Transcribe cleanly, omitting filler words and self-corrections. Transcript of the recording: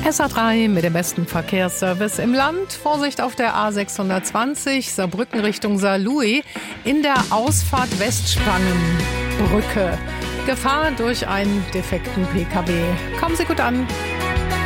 SA3 mit dem besten Verkehrsservice im Land. Vorsicht auf der A620 Saarbrücken Richtung Saarlouis in der Ausfahrt Westspangenbrücke. Gefahr durch einen defekten PKW. Kommen Sie gut an.